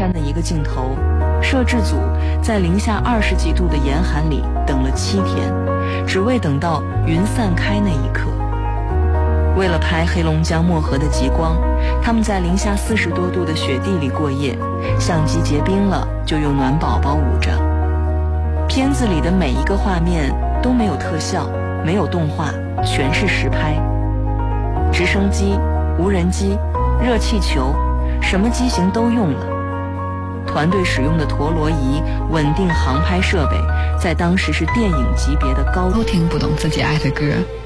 山的一个镜头，摄制组在零下20几度的严寒里等了7天，只为等到云散开那一刻。为了拍黑龙江漠河的极光，他们在零下40多度的雪地里过夜，相机结冰了就用暖宝宝捂着。片子里的每一个画面都没有特效，没有动画，全是实拍。直升机、无人机、热气球，什么机型都用了。团队使用的陀螺仪、稳定航拍设备，在当时是电影级别的高。 都听不懂自己爱的歌，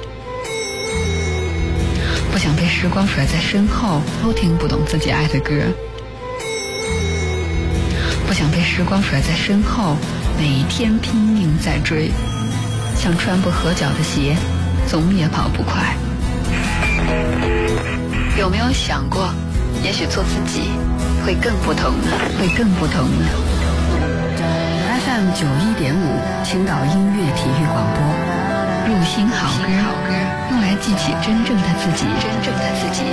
不想被时光甩在身后，都听不懂自己爱的歌，不想被时光甩在身后，每一天拼命在追，像穿不合脚的鞋，总也跑不快。有没有想过，也许做自己会更不同呢？会更不同呢？ FM 91.5，青岛音乐体育广播，入心好歌，用来记起真正的自己，真正的自己。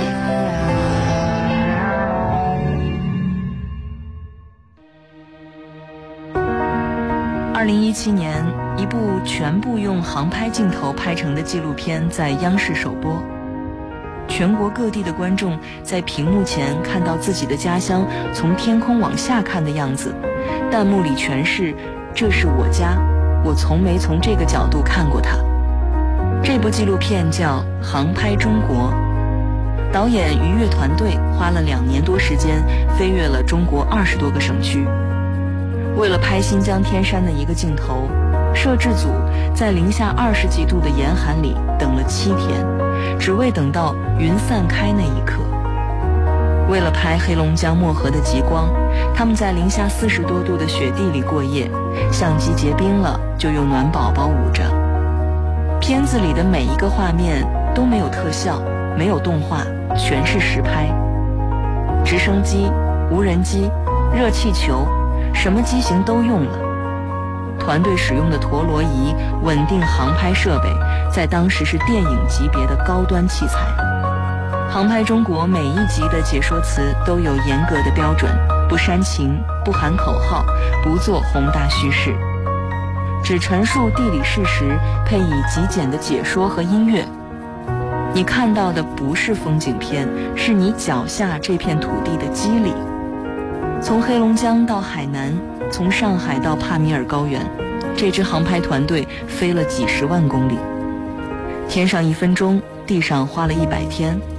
2017年，一部全部用航拍镜头拍成的纪录片在央视首播。全国各地的观众在屏幕前看到自己的家乡从天空往下看的样子，弹幕里全是“这是我家，我从没从这个角度看过它”。这部纪录片叫《航拍中国》，导演于越团队花了2年多时间，飞越了中国20多个省区。为了拍新疆天山的一个镜头，摄制组在零下20几度的严寒里等了7天，只为等到云散开那一刻。为了拍黑龙江漠河的极光，他们在零下40多度的雪地里过夜，相机结冰了就用暖宝宝捂着。片子里的每一个画面都没有特效，没有动画，全是实拍。直升机、无人机、热气球，什么机型都用了。团队使用的陀螺仪、稳定航拍设备，在当时是电影级别的高端器材。航拍中国每一集的解说词都有严格的标准，不煽情，不喊口号，不做宏大叙事，只陈述地理事实，配以极简的解说和音乐。你看到的不是风景片，是你脚下这片土地的肌理。从黑龙江到海南，从上海到帕米尔高原，这支航拍团队飞了几10万公里。天上1分钟，地上花了100天。